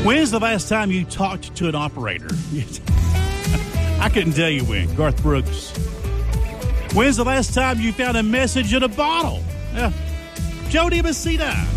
When's the last time you talked to an operator? I couldn't tell you when. Garth Brooks. When's the last time you found a message in a bottle? Yeah. Jody Messina.